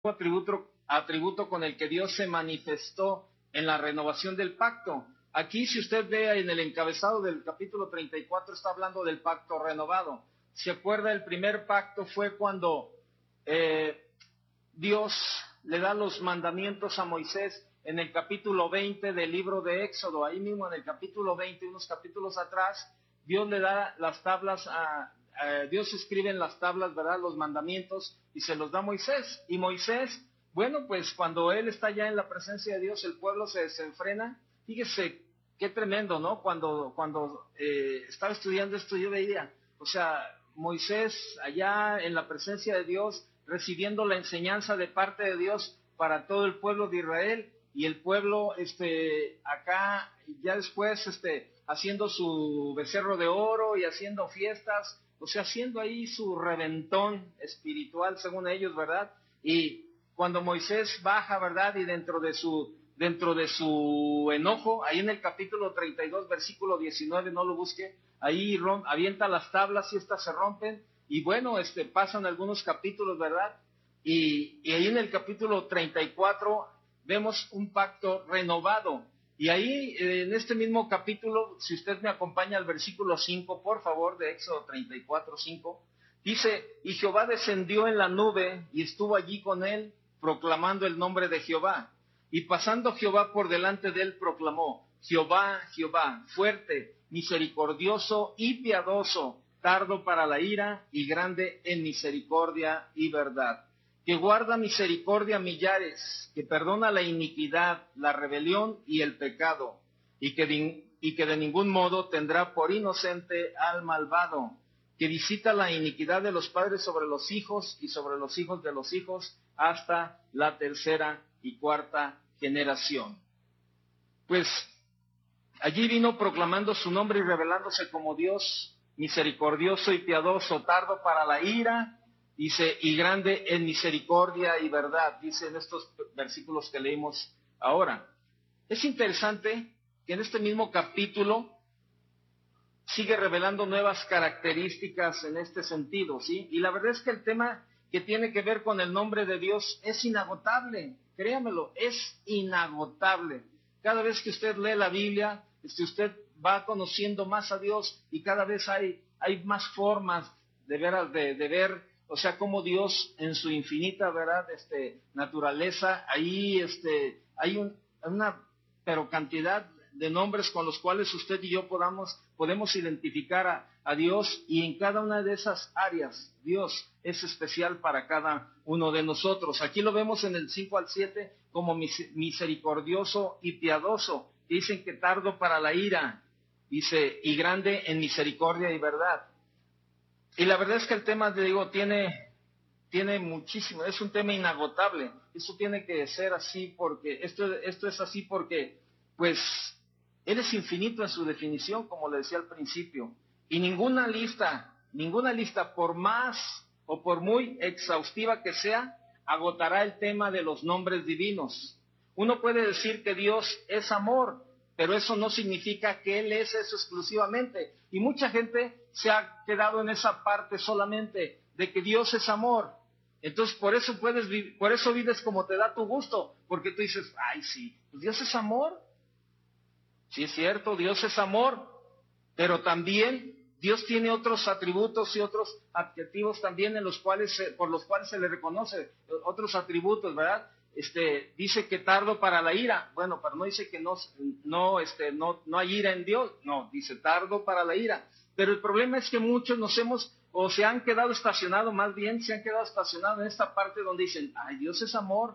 atributo con el que Dios se manifestó en la renovación del pacto. Aquí, si usted ve en el encabezado del capítulo 34, está hablando del pacto renovado. ¿Se acuerda? El primer pacto fue cuando Dios le da los mandamientos a Moisés en el capítulo 20 del libro de Éxodo. Ahí mismo en el capítulo 20, unos capítulos atrás, Dios le da las tablas Dios escribe en las tablas, ¿verdad?, los mandamientos y se los da a Moisés. Y Moisés, bueno, pues cuando él está ya en la presencia de Dios, el pueblo se desenfrena. Fíjese qué tremendo, ¿no? Cuando estaba estudiando esto, yo veía, o sea, Moisés allá en la presencia de Dios, recibiendo la enseñanza de parte de Dios para todo el pueblo de Israel, y el pueblo acá ya después haciendo su becerro de oro y haciendo fiestas, o sea, haciendo ahí su reventón espiritual según ellos, ¿verdad? Y cuando Moisés baja, ¿verdad? Y dentro de su enojo, ahí en el capítulo 32, versículo 19, no lo busque, ahí avienta las tablas y estas se rompen, y bueno, pasan algunos capítulos, ¿verdad? Y ahí en el capítulo 34 vemos un pacto renovado. Y ahí, en este mismo capítulo, si usted me acompaña al versículo 5, por favor, de Éxodo 34, 5, dice, y Jehová descendió en la nube y estuvo allí con él, proclamando el nombre de Jehová. Y pasando Jehová por delante de él, proclamó, Jehová, Jehová, fuerte, misericordioso y piadoso, tardo para la ira y grande en misericordia y verdad, que guarda misericordia a millares, que perdona la iniquidad, la rebelión y el pecado, y que de ningún modo tendrá por inocente al malvado, que visita la iniquidad de los padres sobre los hijos y sobre los hijos de los hijos hasta la tercera y cuarta generación. Pues allí vino proclamando su nombre y revelándose como Dios misericordioso y piadoso, tardo para la ira, dice, y grande en misericordia y verdad, dice en estos versículos que leímos ahora. Es interesante que en este mismo capítulo sigue revelando nuevas características en este sentido, ¿sí? Y la verdad es que el tema que tiene que ver con el nombre de Dios es inagotable, créamelo, es inagotable. Cada vez que usted lee la Biblia, usted va conociendo más a Dios y cada vez hay más formas de ver, o sea, cómo Dios en su infinita, ¿verdad?, naturaleza, ahí hay una pero cantidad de nombres con los cuales usted y yo podemos identificar a Dios, y en cada una de esas áreas Dios es especial para cada uno de nosotros. Aquí lo vemos en el 5 al 7 como misericordioso y piadoso. Dicen que tardo para la ira, dice, y grande en misericordia y verdad. Y la verdad es que el tema, te digo, tiene muchísimo, es un tema inagotable. Eso tiene que ser así porque, esto es así porque, pues, Él es infinito en su definición, como le decía al principio. Y ninguna lista, por más o por muy exhaustiva que sea, agotará el tema de los nombres divinos. Uno puede decir que Dios es amor, pero eso no significa que Él es eso exclusivamente. Y mucha gente se ha quedado en esa parte solamente de que Dios es amor. Entonces por eso vives como te da tu gusto, porque tú dices, ay sí, pues Dios es amor. Sí es cierto, Dios es amor, pero también Dios tiene otros atributos y otros adjetivos también por los cuales se le reconoce, otros atributos, ¿verdad? Dice que tardo para la ira. Bueno, pero no dice que no hay ira en Dios. No, dice tardo para la ira. Pero el problema es que muchos se han quedado estacionados en esta parte donde dicen, ay, Dios es amor.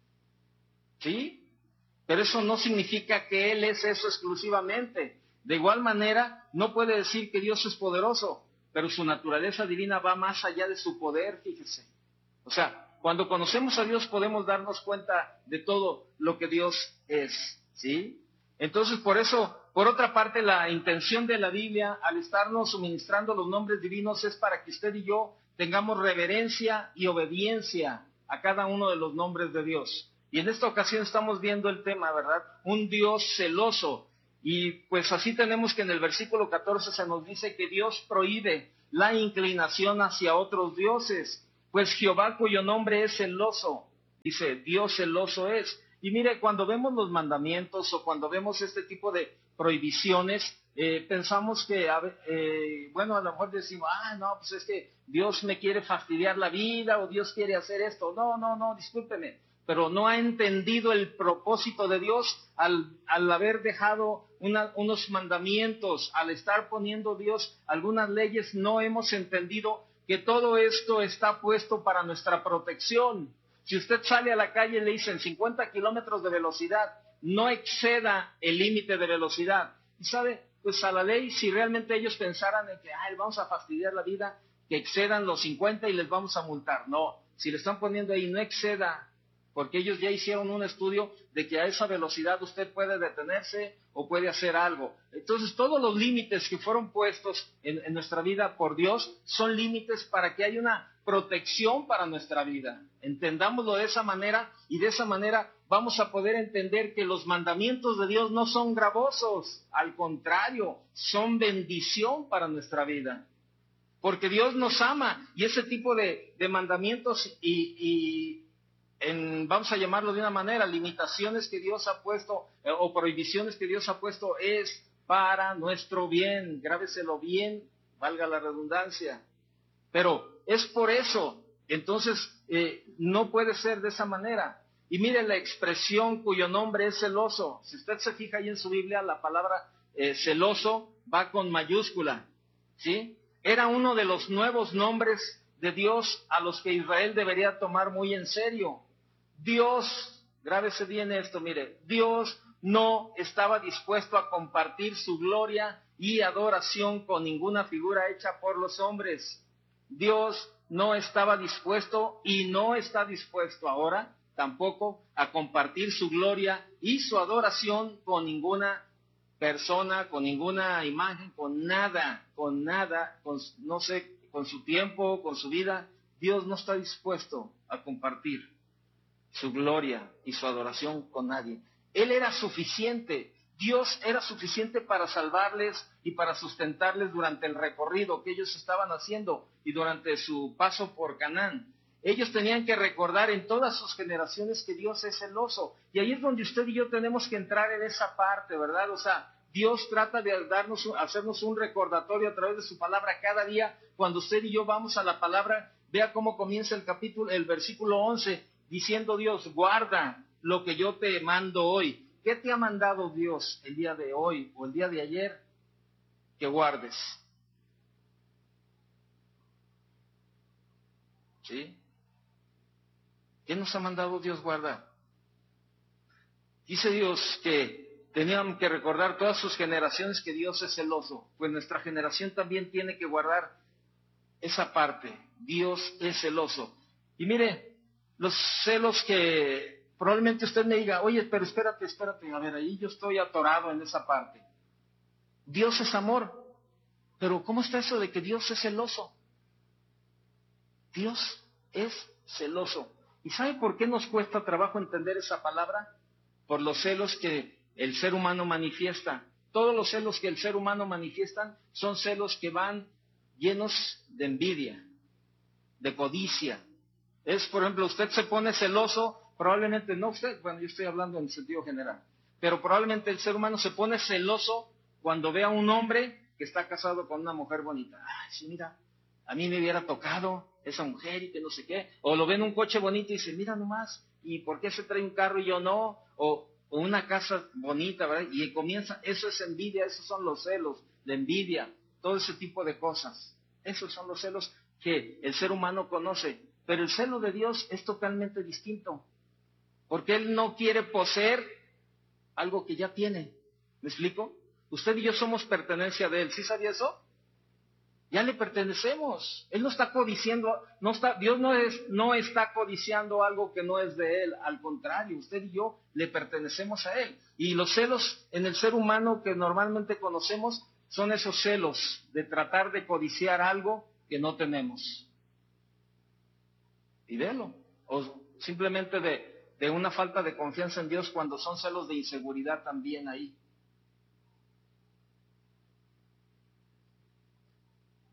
¿Sí? Pero eso no significa que Él es eso exclusivamente. De igual manera, no puede decir que Dios es poderoso, pero su naturaleza divina va más allá de su poder, fíjese. O sea, cuando conocemos a Dios podemos darnos cuenta de todo lo que Dios es, ¿sí? Entonces, por eso, por otra parte, la intención de la Biblia, al estarnos suministrando los nombres divinos, es para que usted y yo tengamos reverencia y obediencia a cada uno de los nombres de Dios. Y en esta ocasión estamos viendo el tema, ¿verdad? Un Dios celoso. Y pues así tenemos que en el versículo 14 se nos dice que Dios prohíbe la inclinación hacia otros dioses, pues Jehová, cuyo nombre es celoso, Dice, Dios celoso es. Y mire, cuando vemos los mandamientos o cuando vemos este tipo de prohibiciones, pensamos que, bueno, a lo mejor decimos, no, pues es que Dios me quiere fastidiar la vida o Dios quiere hacer esto. No, discúlpeme, pero no ha entendido el propósito de Dios al haber dejado unos mandamientos, al estar poniendo Dios algunas leyes, no hemos entendido que todo esto está puesto para nuestra protección. Si usted sale a la calle y le dicen 50 kilómetros de velocidad, no exceda el límite de velocidad. Y sabe, pues a la ley, si realmente ellos pensaran en que, vamos a fastidiar la vida, que excedan los 50 y les vamos a multar. No, si le están poniendo ahí, no exceda, porque ellos ya hicieron un estudio de que a esa velocidad usted puede detenerse o puede hacer algo. Entonces, todos los límites que fueron puestos en nuestra vida por Dios son límites para que haya una protección para nuestra vida. Entendámoslo de esa manera y de esa manera vamos a poder entender que los mandamientos de Dios no son gravosos, al contrario, son bendición para nuestra vida. Porque Dios nos ama y ese tipo de mandamientos vamos a llamarlo de una manera, limitaciones que Dios ha puesto o prohibiciones que Dios ha puesto es para nuestro bien, grábeselo bien, valga la redundancia. Pero es por eso, entonces no puede ser de esa manera. Y mire la expresión cuyo nombre es celoso. Si usted se fija ahí en su Biblia, la palabra celoso va con mayúscula, ¿sí? Era uno de los nuevos nombres de Dios a los que Israel debería tomar muy en serio. Dios, grábese bien esto, mire, Dios no estaba dispuesto a compartir su gloria y adoración con ninguna figura hecha por los hombres. Dios no estaba dispuesto y no está dispuesto ahora tampoco a compartir su gloria y su adoración con ninguna persona, con ninguna imagen, con nada, no sé, con su tiempo, con su vida. Dios no está dispuesto a compartir su gloria y su adoración con nadie. Él era suficiente, Dios era suficiente para salvarles y para sustentarles durante el recorrido que ellos estaban haciendo y durante su paso por Canaán. Ellos tenían que recordar en todas sus generaciones que Dios es celoso. Y ahí es donde usted y yo tenemos que entrar en esa parte, ¿verdad? O sea, Dios trata de hacernos un recordatorio a través de su palabra cada día. Cuando usted y yo vamos a la palabra, vea cómo comienza el versículo 11, diciendo Dios, guarda lo que yo te mando hoy. ¿Qué te ha mandado Dios el día de hoy o el día de ayer? Que guardes. ¿Sí? ¿Qué nos ha mandado Dios guardar? Dice Dios que tenían que recordar todas sus generaciones que Dios es celoso. Pues nuestra generación también tiene que guardar esa parte. Dios es celoso. Y mire, los celos que probablemente usted me diga, oye, pero espérate, a ver, ahí yo estoy atorado en esa parte. Dios es amor, pero ¿cómo está eso de que Dios es celoso? Dios es celoso. ¿Y sabe por qué nos cuesta trabajo entender esa palabra? Por los celos que el ser humano manifiesta. Todos los celos que el ser humano manifiestan son celos que van llenos de envidia, de codicia. Es, por ejemplo, usted se pone celoso, probablemente no usted, bueno, yo estoy hablando en sentido general, pero probablemente el ser humano se pone celoso cuando ve a un hombre que está casado con una mujer bonita. Ay, sí, mira, a mí me hubiera tocado esa mujer y que no sé qué. O lo ve en un coche bonito y dice, mira nomás, ¿y por qué se trae un carro y yo no? O una casa bonita, ¿verdad? Y comienza, eso es envidia, esos son los celos, la envidia, todo ese tipo de cosas. Esos son los celos que el ser humano conoce. Pero el celo de Dios es totalmente distinto, porque Él no quiere poseer algo que ya tiene. ¿Me explico? Usted y yo somos pertenencia de Él. ¿Sí sabía eso? Ya le pertenecemos. Él no está codiciando, Dios no está codiciando algo que no es de Él. Al contrario, usted y yo le pertenecemos a Él. Y los celos en el ser humano que normalmente conocemos son esos celos de tratar de codiciar algo que no tenemos. Y délo. O simplemente de una falta de confianza en Dios cuando son celos de inseguridad también ahí.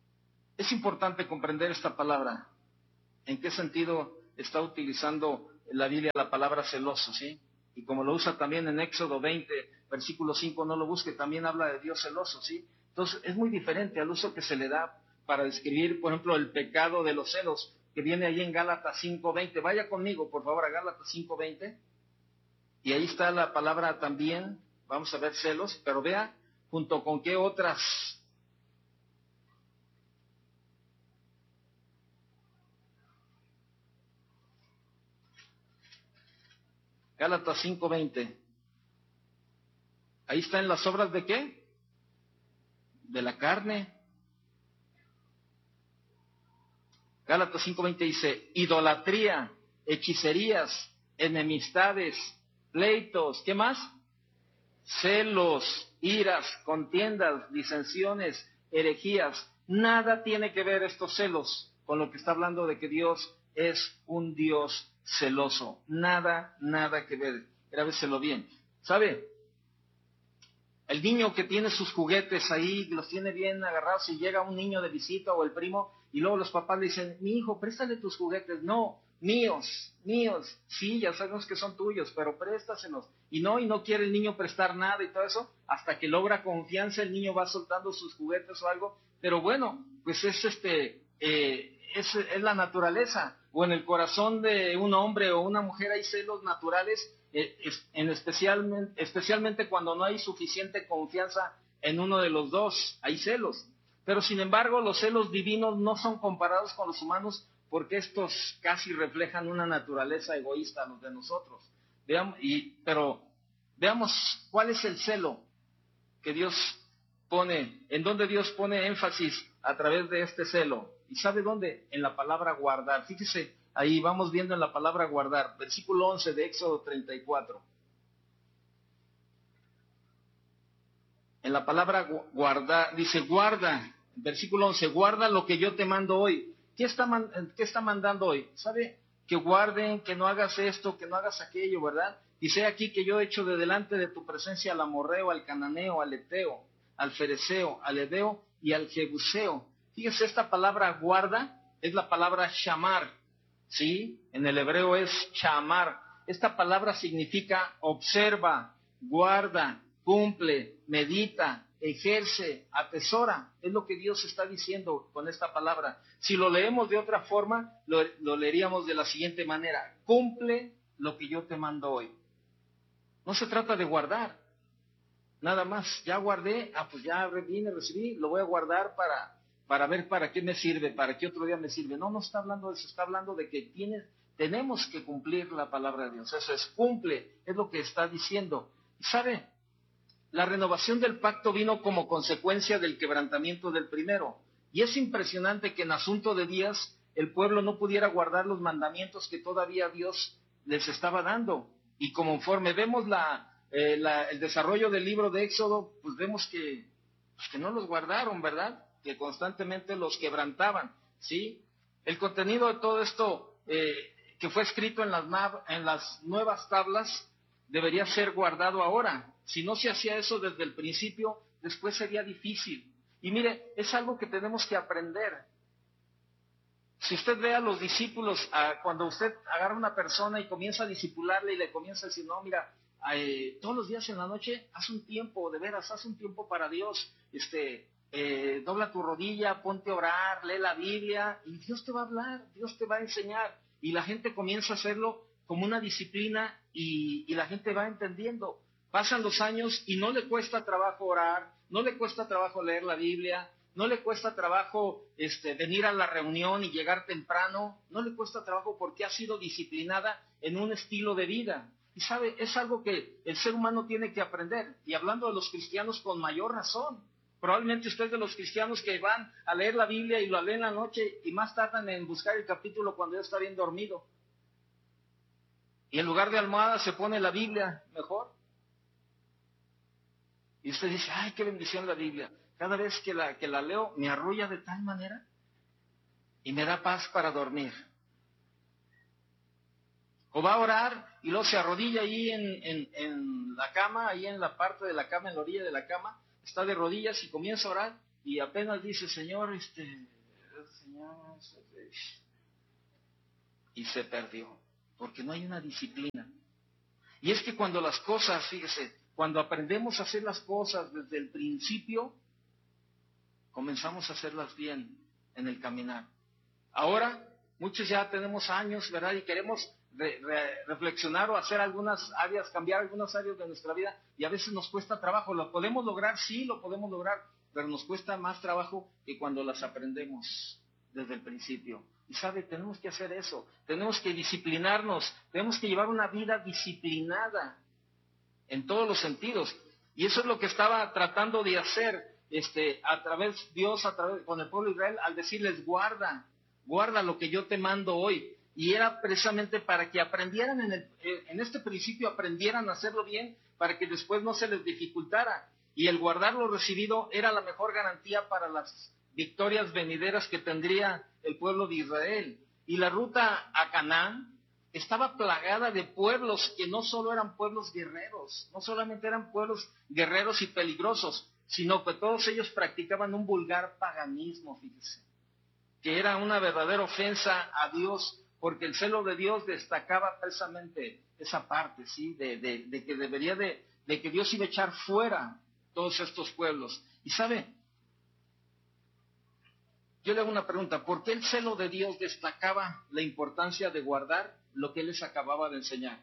Es importante comprender esta palabra. ¿En qué sentido está utilizando la Biblia la palabra celoso, ¿sí? Y como lo usa también en Éxodo 20, versículo 5, no lo busque, también habla de Dios celoso, ¿sí? Entonces es muy diferente al uso que se le da para describir, por ejemplo, el pecado de los celos, que viene ahí en Gálatas 5:20. Vaya conmigo, por favor, a Gálatas 5:20. Y ahí está la palabra también, vamos a ver celos, pero vea junto con qué otras. Gálatas 5:20. Ahí está en las obras de qué? De la carne. Gálatas 5:20 dice, idolatría, hechicerías, enemistades, pleitos, ¿qué más? Celos, iras, contiendas, disensiones, herejías. Nada tiene que ver estos celos con lo que está hablando de que Dios es un Dios celoso. Nada, nada que ver. Grábeselo bien. ¿Sabe? El niño que tiene sus juguetes ahí, los tiene bien agarrados, y llega un niño de visita o el primo, y luego los papás le dicen, mi hijo, préstale tus juguetes. No, míos, míos. Sí, ya sabemos que son tuyos, pero préstaselos. Y no quiere el niño prestar nada y todo eso, hasta que logra confianza, el niño va soltando sus juguetes o algo. Pero bueno, pues es la naturaleza. O en el corazón de un hombre o una mujer hay celos naturales, especialmente cuando no hay suficiente confianza en uno de los dos, hay celos. Pero sin embargo, los celos divinos no son comparados con los humanos, porque estos casi reflejan una naturaleza egoísta, los de nosotros. Pero veamos cuál es el celo que Dios pone, en donde Dios pone énfasis a través de este celo. ¿Y sabe dónde? En la palabra guardar. Fíjese, ahí vamos viendo en la palabra guardar, versículo 11 de Éxodo 34. En la palabra guardar, dice guarda, versículo 11, guarda lo que yo te mando hoy. ¿Qué está mandando hoy? ¿Sabe? Que guarden, que no hagas esto, que no hagas aquello, ¿verdad? Dice aquí que yo he hecho de delante de tu presencia al amorreo, al cananeo, al eteo, al fereceo, al heveo y al jebuseo. Fíjese, esta palabra guarda es la palabra shamar, ¿sí? En el hebreo es shamar. Esta palabra significa observa, guarda, cumple, medita, ejerce, atesora. Es lo que Dios está diciendo con esta palabra. Si lo leemos de otra forma, lo leeríamos de la siguiente manera. Cumple lo que yo te mando hoy. No se trata de guardar. Nada más, ya guardé, pues ya vine, recibí, lo voy a guardar para ver para qué me sirve, para qué otro día me sirve. No está hablando de eso, está hablando de que tenemos que cumplir la palabra de Dios. Eso es, cumple, es lo que está diciendo. ¿Y sabe? La renovación del pacto vino como consecuencia del quebrantamiento del primero. Y es impresionante que en asunto de días el pueblo no pudiera guardar los mandamientos que todavía Dios les estaba dando. Y conforme vemos el desarrollo del libro de Éxodo, pues vemos que no los guardaron, ¿verdad? Que constantemente los quebrantaban, ¿sí? El contenido de todo esto que fue escrito en las nuevas tablas debería ser guardado ahora. Si no se hacía eso desde el principio, después sería difícil. Y mire, es algo que tenemos que aprender. Si usted ve a los discípulos, cuando usted agarra a una persona y comienza a discipularle y le comienza a decir, no, mira, todos los días en la noche, haz un tiempo, de veras, haz un tiempo para Dios, dobla tu rodilla, ponte a orar, lee la Biblia, y Dios te va a hablar, Dios te va a enseñar. Y la gente comienza a hacerlo como una disciplina y la gente va entendiendo. Pasan los años y no le cuesta trabajo orar, no le cuesta trabajo leer la Biblia, no le cuesta trabajo venir a la reunión y llegar temprano, no le cuesta trabajo porque ha sido disciplinada en un estilo de vida. Y sabe, es algo que el ser humano tiene que aprender. Y hablando de los cristianos con mayor razón, probablemente usted es de los cristianos que van a leer la Biblia y lo leen en la noche y más tardan en buscar el capítulo cuando ya está bien dormido. Y en lugar de almohada se pone la Biblia mejor. Y usted dice, ay, qué bendición la Biblia. Cada vez que la leo me arrulla de tal manera y me da paz para dormir. O va a orar y luego se arrodilla ahí en la cama, ahí en la parte de la cama, en la orilla de la cama, está de rodillas y comienza a orar y apenas dice, Señor, Señor, y se perdió. porque no hay una disciplina. Y es que cuando las cosas, fíjese, cuando aprendemos a hacer las cosas desde el principio, comenzamos a hacerlas bien en el caminar. Ahora, muchos ya tenemos años, ¿verdad? Y queremos reflexionar o hacer algunas áreas, cambiar algunas áreas de nuestra vida, y a veces nos cuesta trabajo. ¿Lo podemos lograr? Sí, lo podemos lograr, pero nos cuesta más trabajo que cuando las aprendemos desde el principio. Y sabe, tenemos que hacer eso, tenemos que disciplinarnos, tenemos que llevar una vida disciplinada en todos los sentidos. Y eso es lo que estaba tratando de hacer Dios con el pueblo de Israel, al decirles: guarda lo que yo te mando hoy. Y era precisamente para que aprendieran en este principio, aprendieran a hacerlo bien, para que después no se les dificultara. Y el guardar lo recibido era la mejor garantía para las victorias venideras que tendría el pueblo de Israel. Y la ruta a Canaán estaba plagada de pueblos que no solo eran pueblos guerreros, no solamente eran pueblos guerreros y peligrosos, sino que todos ellos practicaban un vulgar paganismo, fíjese, que era una verdadera ofensa a Dios, porque el celo de Dios destacaba precisamente esa parte, ¿sí? De que debería de que Dios iba a echar fuera todos estos pueblos. Y sabe, yo le hago una pregunta: ¿por qué el celo de Dios destacaba la importancia de guardar lo que Él les acababa de enseñar?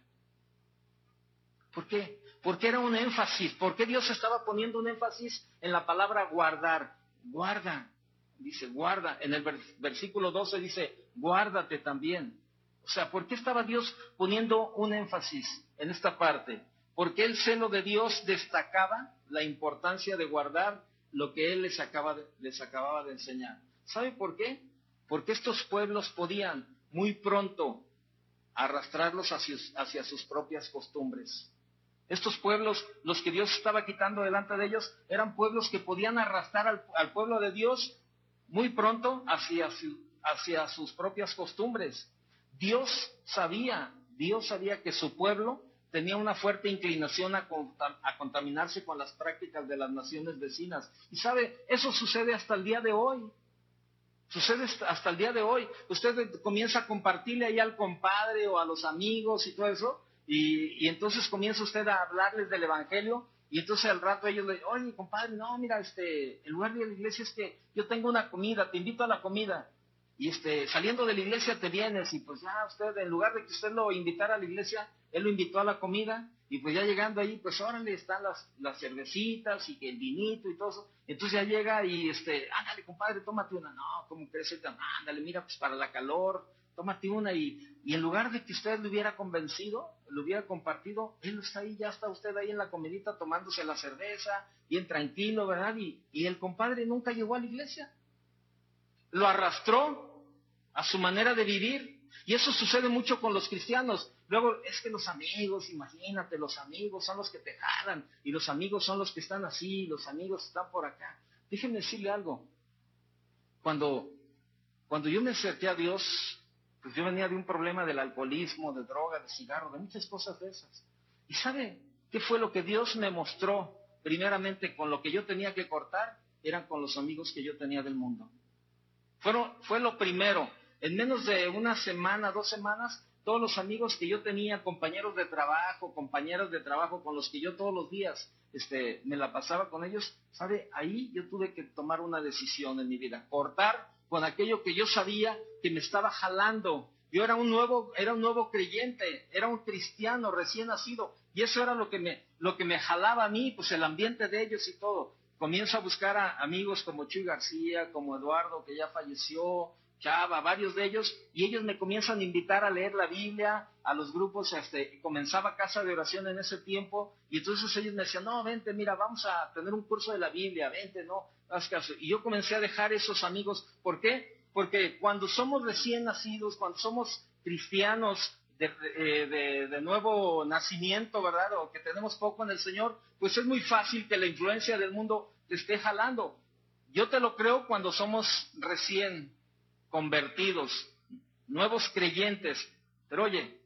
¿Por qué? Porque era un énfasis. ¿Por qué Dios estaba poniendo un énfasis en la palabra guardar? Guarda, dice guarda. En el versículo 12 dice: guárdate también. O sea, ¿por qué estaba Dios poniendo un énfasis en esta parte? Porque el celo de Dios destacaba la importancia de guardar lo que Él les acababa de enseñar. ¿Sabe por qué? Porque estos pueblos podían muy pronto arrastrarlos hacia sus propias costumbres. Estos pueblos, los que Dios estaba quitando delante de ellos, eran pueblos que podían arrastrar al pueblo de Dios muy pronto hacia sus propias costumbres. Dios sabía que su pueblo tenía una fuerte inclinación a contaminarse con las prácticas de las naciones vecinas. Y sabe, eso sucede hasta el día de hoy. Sucede hasta el día de hoy. Usted comienza a compartirle ahí al compadre o a los amigos y todo eso, y entonces comienza usted a hablarles del evangelio, y entonces al rato ellos le dicen: oye, compadre, no, mira, el lugar de la iglesia es que yo tengo una comida, te invito a la comida, y saliendo de la iglesia te vienes, y pues ya usted, en lugar de que usted lo invitara a la iglesia, él lo invitó a la comida, y pues ya llegando ahí, pues órale, están las cervecitas y que el vinito y todo eso. Entonces ya llega y ándale, compadre, tómate una. No, ¿cómo crees? Ándale, mira, pues para la calor, tómate una. Y en lugar de que usted lo hubiera convencido, lo hubiera compartido, él está ahí, ya está usted ahí en la comidita tomándose la cerveza, bien tranquilo, ¿verdad? Y el compadre nunca llegó a la iglesia. Lo arrastró a su manera de vivir. Y eso sucede mucho con los cristianos. Luego, es que los amigos, imagínate, los amigos son los que te jalan, y los amigos son los que están así, los amigos están por acá. Déjenme decirle algo. Cuando yo me acerqué a Dios, pues yo venía de un problema del alcoholismo, de droga, de cigarro, de muchas cosas de esas. ¿Y sabe qué fue lo que Dios me mostró? Primeramente, con lo que yo tenía que cortar, eran con los amigos que yo tenía del mundo. Fue lo primero. En menos de una semana, 2 semanas, todos los amigos que yo tenía, compañeros de trabajo con los que yo todos los días me la pasaba con ellos, ¿sabe? Ahí yo tuve que tomar una decisión en mi vida, cortar con aquello que yo sabía que me estaba jalando. Yo era un nuevo creyente, era un cristiano recién nacido, y eso era lo que me jalaba a mí, pues el ambiente de ellos y todo. Comienzo a buscar a amigos como Chuy García, como Eduardo, que ya falleció, Chava, varios de ellos, y ellos me comienzan a invitar a leer la Biblia, a los grupos, comenzaba casa de oración en ese tiempo, y entonces ellos me decían: no, vente, mira, vamos a tener un curso de la Biblia, vente, no, haz caso. Y yo comencé a dejar esos amigos. ¿Por qué? Porque cuando somos recién nacidos, cuando somos cristianos de nuevo nacimiento, ¿verdad? O que tenemos poco en el Señor, pues es muy fácil que la influencia del mundo te esté jalando. Yo te lo creo cuando somos recién convertidos, nuevos creyentes. Pero oye,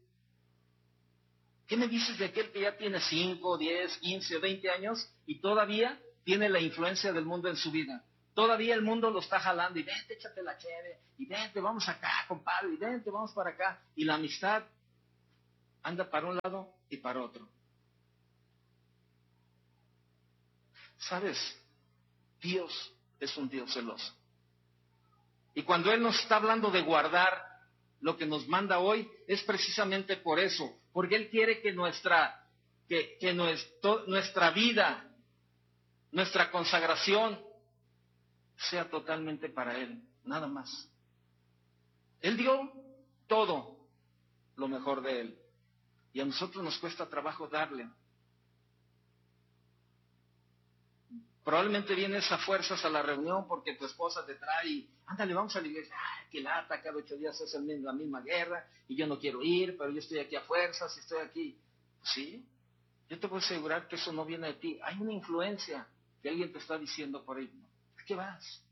¿qué me dices de aquel que ya tiene 5, 10, 15, 20 años y todavía tiene la influencia del mundo en su vida? Todavía el mundo lo está jalando, y vente, échate la cheve, y vente, vamos acá, compadre, y vente, vamos para acá. Y la amistad, anda para un lado y para otro. ¿Sabes? Dios es un Dios celoso. Y cuando Él nos está hablando de guardar lo que nos manda hoy, es precisamente por eso, porque Él quiere que nuestra vida, nuestra consagración, sea totalmente para Él, nada más. Él dio todo lo mejor de Él, y a nosotros nos cuesta trabajo darle. Probablemente vienes a fuerzas a la reunión porque tu esposa te trae y, ándale, vamos a la iglesia. Ay, qué lata, cada 8 días es la misma guerra y yo no quiero ir, pero yo estoy aquí a fuerzas y estoy aquí. Sí, yo te puedo asegurar que eso no viene de ti. Hay una influencia que alguien te está diciendo por ahí. ¿A qué vas?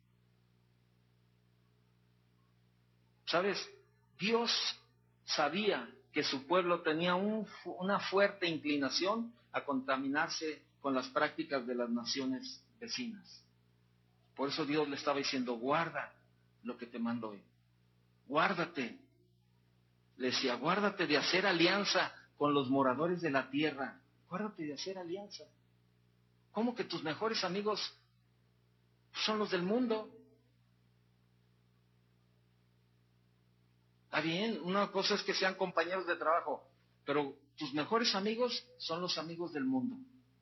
¿Sabes? Dios sabía que su pueblo tenía una fuerte inclinación a contaminarse con las prácticas de las naciones vecinas. Por eso Dios le estaba diciendo, guarda lo que te mando hoy. Guárdate. Le decía, guárdate de hacer alianza con los moradores de la tierra. Guárdate de hacer alianza. ¿Cómo que tus mejores amigos son los del mundo? Está bien, una cosa es que sean compañeros de trabajo, pero tus mejores amigos son los amigos del mundo.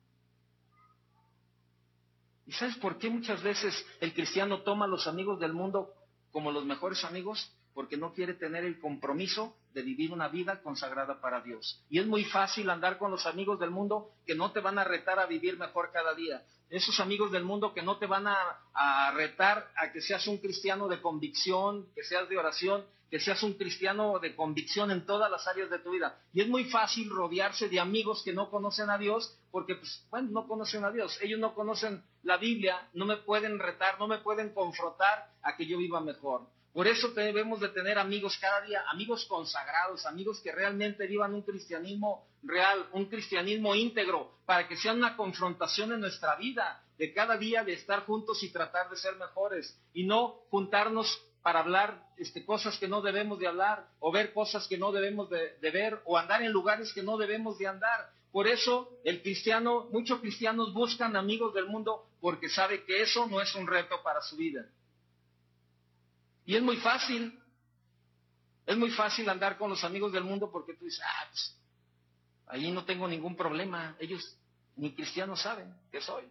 ¿Y sabes por qué muchas veces el cristiano toma a los amigos del mundo como los mejores amigos? Porque no quiere tener el compromiso de vivir una vida consagrada para Dios. Y es muy fácil andar con los amigos del mundo que no te van a retar a vivir mejor cada día. Esos amigos del mundo que no te van a retar a que seas un cristiano de convicción, que seas de oración, que seas un cristiano de convicción en todas las áreas de tu vida. Y es muy fácil rodearse de amigos que no conocen a Dios, porque, pues, bueno, no conocen a Dios. Ellos no conocen la Biblia, no me pueden retar, no me pueden confrontar a que yo viva mejor. Por eso debemos de tener amigos cada día, amigos consagrados, amigos que realmente vivan un cristianismo real, un cristianismo íntegro, para que sea una confrontación en nuestra vida, de cada día de estar juntos y tratar de ser mejores, y no juntarnos para hablar cosas que no debemos de hablar, o ver cosas que no debemos de ver, o andar en lugares que no debemos de andar. Por eso muchos cristianos buscan amigos del mundo, porque sabe que eso no es un reto para su vida. Y es muy fácil andar con los amigos del mundo porque tú dices, pues, ahí no tengo ningún problema, ellos ni cristianos saben que soy.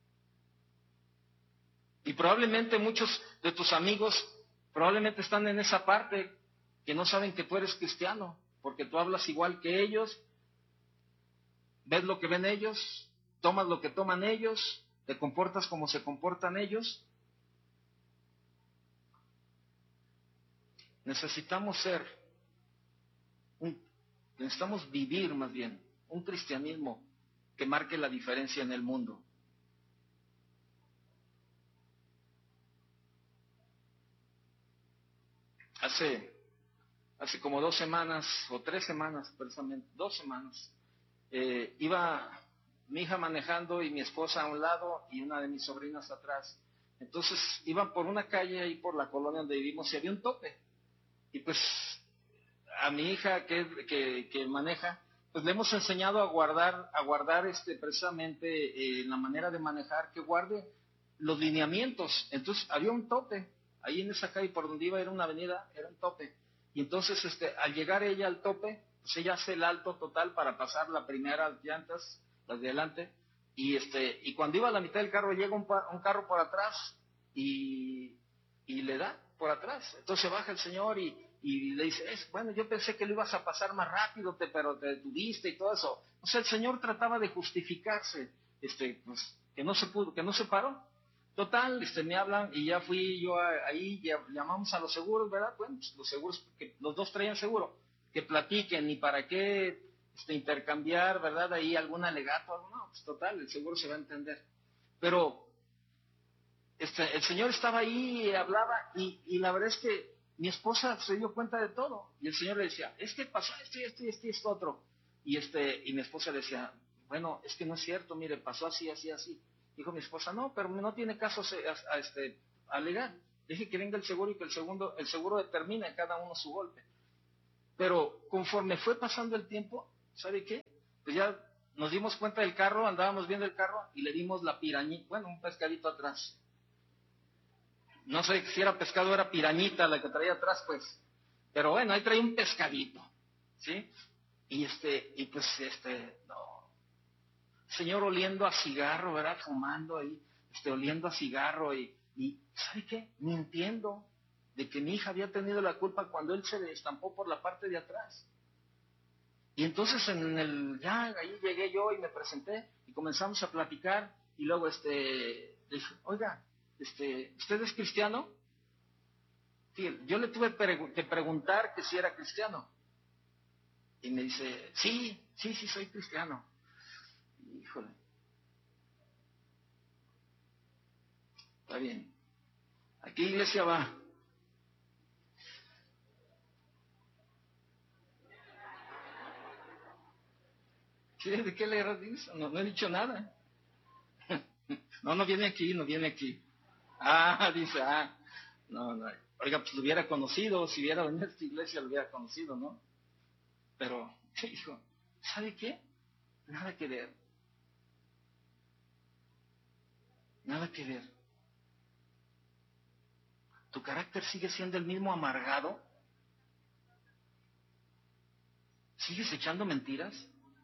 Y probablemente muchos de tus amigos probablemente están en esa parte que no saben que tú eres cristiano, porque tú hablas igual que ellos, ves lo que ven ellos, tomas lo que toman ellos, te comportas como se comportan ellos. Necesitamos vivir más bien un cristianismo que marque la diferencia en el mundo. Hace como 2 semanas o 3 semanas, precisamente 2 semanas, iba mi hija manejando y mi esposa a un lado y una de mis sobrinas atrás. Entonces iban por una calle ahí por la colonia donde vivimos y había un tope. Y pues a mi hija que maneja, pues le hemos enseñado a guardar precisamente en la manera de manejar, que guarde los lineamientos. Entonces había un tope, ahí en esa calle por donde iba, era una avenida, era un tope. Y entonces al llegar ella al tope, pues ella hace el alto total para pasar las primeras llantas, las de adelante, y cuando iba a la mitad del carro llega un carro por atrás y le da por atrás. Entonces baja el señor y le dice, bueno, yo pensé que lo ibas a pasar más rápido, pero te detuviste y todo eso. O sea, el señor trataba de justificarse, pues, que no se pudo, que no se paró. Total, me hablan y ya fui yo ahí, llamamos a los seguros, ¿verdad? Bueno, pues los seguros, que los dos traían seguro, que platiquen y para qué intercambiar, ¿verdad? Ahí algún alegato, no, pues total, el seguro se va a entender. Pero el señor estaba ahí y hablaba y la verdad es que mi esposa se dio cuenta de todo. Y el señor le decía, es que pasó esto otro. Y mi esposa le decía, bueno, es que no es cierto, mire, pasó así, así, así. Dijo mi esposa, no, pero no tiene caso a alegar. Deje que venga el seguro y que el seguro determine cada uno su golpe. Pero conforme fue pasando el tiempo, ¿sabe qué? Pues ya nos dimos cuenta del carro, andábamos viendo el carro y le dimos la pirañita, bueno, un pescadito atrás. No sé si era pescado o era pirañita la que traía atrás, pues. Pero bueno, ahí traía un pescadito, ¿sí? Y no. Señor oliendo a cigarro, ¿verdad? Fumando ahí, oliendo a cigarro y ¿sabe qué? Mintiendo de que mi hija había tenido la culpa cuando él se le estampó por la parte de atrás. Y entonces ya ahí llegué yo y me presenté y comenzamos a platicar y luego dije, oiga, ¿usted es cristiano? Sí, yo le tuve que preguntar que si era cristiano. Y me dice, sí, soy cristiano. Híjole. Está bien. ¿A qué iglesia va? ¿De qué le dice? No he dicho nada. No viene aquí, no viene aquí. Dice, no. Oiga, pues lo hubiera conocido, si hubiera venido a esta iglesia lo hubiera conocido, ¿no? Pero, hijo, ¿sabe qué? Nada que ver. Nada que ver. ¿Tu carácter sigue siendo el mismo amargado? ¿Sigues echando mentiras?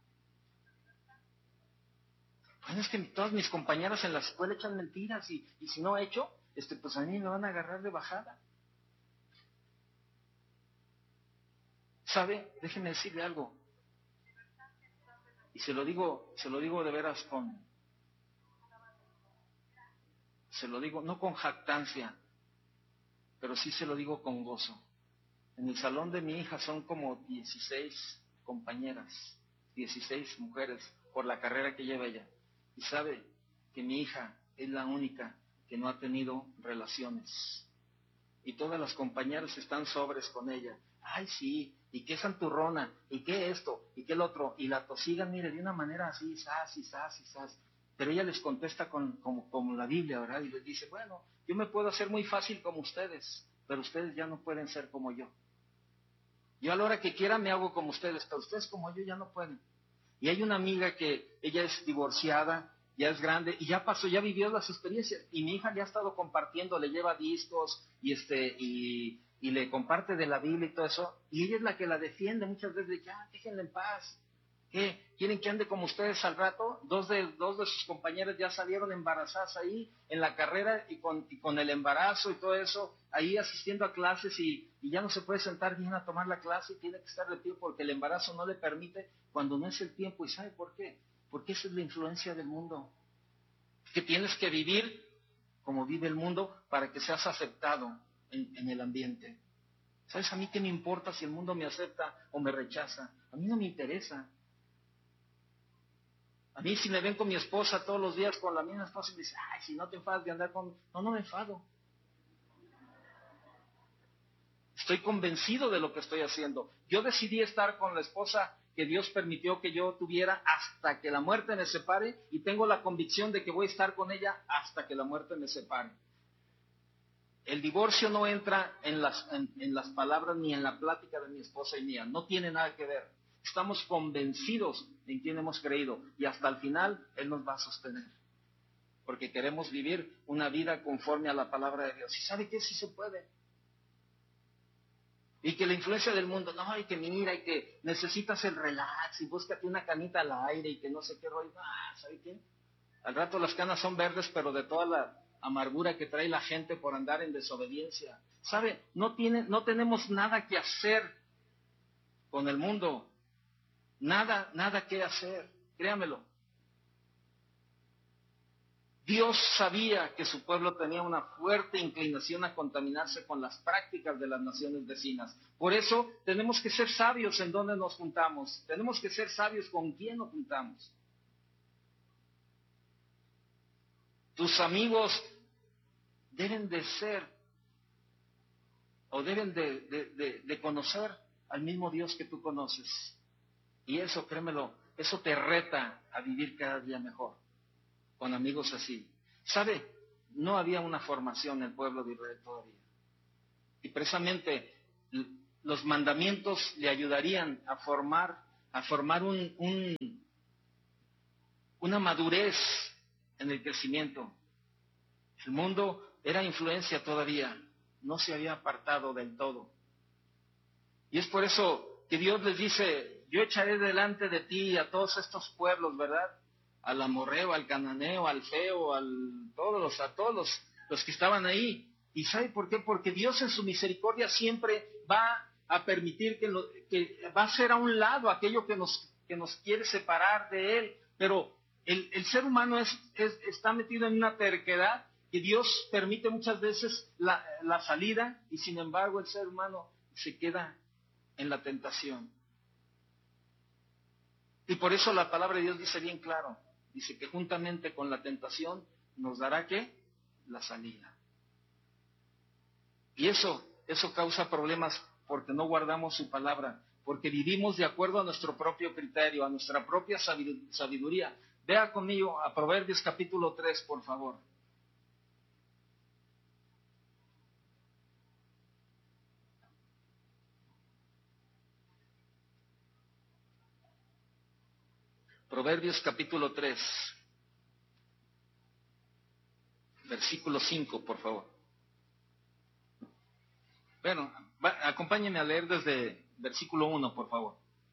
Bueno, es que todas mis compañeras en la escuela echan mentiras y si no he hecho, pues a mí me van a agarrar de bajada. ¿Sabe? Déjeme decirle algo. Y se lo digo de veras se lo digo no con jactancia, pero sí se lo digo con gozo. En el salón de mi hija son como 16 compañeras, 16 mujeres por la carrera que lleva ella. Y sabe que mi hija es la única que no ha tenido relaciones. Y todas las compañeras están sobres con ella. Ay, sí, y qué santurrona, y qué esto, y qué el otro. Y la tosigan, mire, de una manera así, sas. Pero ella les contesta como la Biblia, ¿verdad? Y les dice, bueno, yo me puedo hacer muy fácil como ustedes, pero ustedes ya no pueden ser como yo. Yo a la hora que quiera me hago como ustedes, pero ustedes como yo ya no pueden. Y hay una amiga que ella es divorciada, ya es grande, y ya vivió las experiencias. Y mi hija le ha estado compartiendo, le lleva discos, y le comparte de la Biblia y todo eso. Y ella es la que la defiende muchas veces, ya, déjenla en paz. ¿Qué? ¿Quieren que ande como ustedes al rato? Dos de sus compañeras ya salieron embarazadas ahí en la carrera y con el embarazo y todo eso, ahí asistiendo a clases y ya no se puede sentar bien a tomar la clase y tiene que estar de pie porque el embarazo no le permite cuando no es el tiempo. ¿Y sabe por qué? Porque esa es la influencia del mundo. Que tienes que vivir como vive el mundo para que seas aceptado en el ambiente. ¿Sabes a mí qué me importa si el mundo me acepta o me rechaza? A mí no me interesa. A mí si me ven con mi esposa todos los días con la misma esposa y me dicen, ay, si no te enfadas de andar con... No me enfado. Estoy convencido de lo que estoy haciendo. Yo decidí estar con la esposa que Dios permitió que yo tuviera hasta que la muerte me separe y tengo la convicción de que voy a estar con ella hasta que la muerte me separe. El divorcio no entra en las palabras ni en la plática de mi esposa y mía. No tiene nada que ver. Estamos convencidos en quién hemos creído y hasta el final Él nos va a sostener. Porque queremos vivir una vida conforme a la palabra de Dios. ¿Y sabe qué? Sí se puede. Y que la influencia del mundo, no, y que mira, y que necesitas el relax, y búscate una canita al aire, y que no sé qué rollo. ¿Sabe qué? Al rato las canas son verdes, pero de toda la amargura que trae la gente por andar en desobediencia. ¿Sabe? No tenemos nada que hacer con el mundo. Nada que hacer. Créamelo. Dios sabía que su pueblo tenía una fuerte inclinación a contaminarse con las prácticas de las naciones vecinas. Por eso tenemos que ser sabios en dónde nos juntamos. Tenemos que ser sabios con quién nos juntamos. Tus amigos deben de ser o deben de conocer al mismo Dios que tú conoces. Y eso, créemelo, eso te reta a vivir cada día mejor con amigos así. ¿Sabe? No había una formación en el pueblo de Israel todavía. Y precisamente los mandamientos le ayudarían a formar una madurez en el crecimiento. El mundo era influencia todavía, no se había apartado del todo. Y es por eso que Dios les dice, yo echaré delante de ti a todos estos pueblos, ¿verdad? Al amorreo, al cananeo, al feo, a todos los que estaban ahí. ¿Y sabe por qué? Porque Dios en su misericordia siempre va a permitir que va a hacer a un lado aquello que nos quiere separar de Él. Pero el ser humano está metido en una terquedad que Dios permite muchas veces la salida, y sin embargo el ser humano se queda en la tentación. Y por eso la palabra de Dios dice bien claro, dice que juntamente con la tentación nos dará ¿qué? La salida. Y eso causa problemas porque no guardamos su palabra, porque vivimos de acuerdo a nuestro propio criterio, a nuestra propia sabiduría. Vea conmigo a Proverbios capítulo 3, por favor. Proverbios capítulo 3, versículo 5, por favor. Bueno, acompáñenme a leer desde versículo 1, por favor.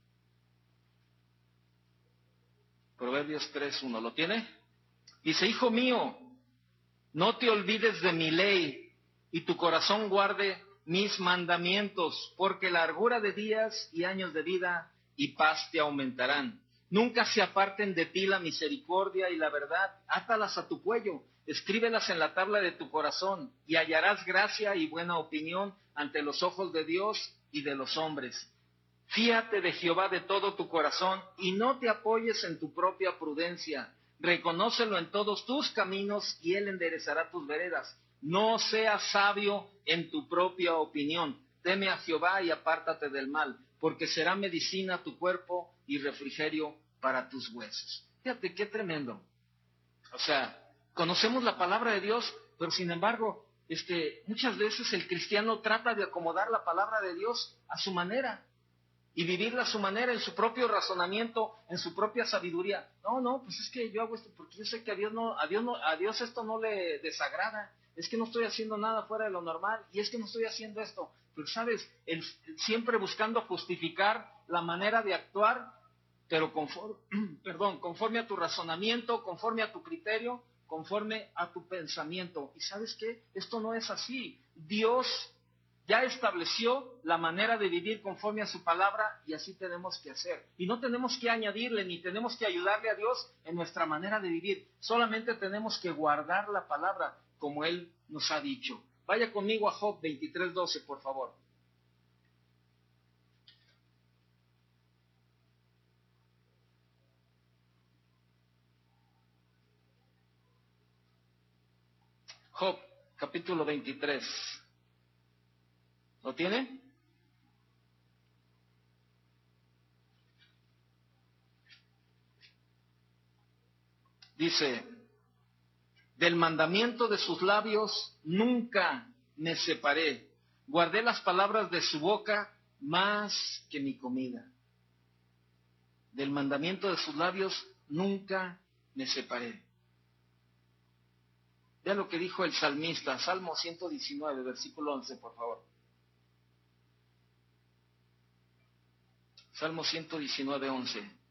Proverbios 3, 1, ¿lo tiene? Dice, hijo mío, no te olvides de mi ley, y tu corazón guarde mis mandamientos, porque largura de días y años de vida y paz te aumentarán. Nunca se aparten de ti la misericordia y la verdad, átalas a tu cuello, escríbelas en la tabla de tu corazón, y hallarás gracia y buena opinión ante los ojos de Dios y de los hombres. Fíate de Jehová de todo tu corazón, y no te apoyes en tu propia prudencia. Reconócelo en todos tus caminos, y Él enderezará tus veredas. No seas sabio en tu propia opinión. Teme a Jehová y apártate del mal, porque será medicina a tu cuerpo y refrigerio para tus huesos. Fíjate qué tremendo. O sea, conocemos la palabra de Dios, pero sin embargo, muchas veces el cristiano trata de acomodar la palabra de Dios a su manera y vivirla a su manera, en su propio razonamiento, en su propia sabiduría. No, pues es que yo hago esto porque yo sé que a Dios esto no le desagrada. Es que no estoy haciendo nada fuera de lo normal, y es que no estoy haciendo esto. Pero sabes, siempre buscando justificar la manera de actuar, pero conforme a tu razonamiento, conforme a tu criterio, conforme a tu pensamiento. ¿Y sabes qué? Esto no es así. Dios ya estableció la manera de vivir conforme a su palabra, y así tenemos que hacer. Y no tenemos que añadirle ni tenemos que ayudarle a Dios en nuestra manera de vivir. Solamente tenemos que guardar la palabra como Él nos ha dicho. Vaya conmigo a Job 23:12, por favor. Job, capítulo 23. ¿Lo tiene? Dice, del mandamiento de sus labios nunca me separé. Guardé las palabras de su boca más que mi comida. Del mandamiento de sus labios nunca me separé. Vea lo que dijo el salmista, Salmo 119, versículo 11, por favor. Salmo 119, 11.